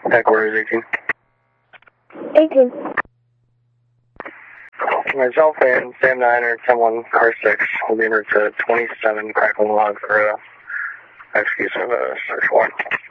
Headquarters 18. 18. Myself and Sam 9 or 10-1 car 6 will be en route to 27 Crackling Log for execution of a search warrant.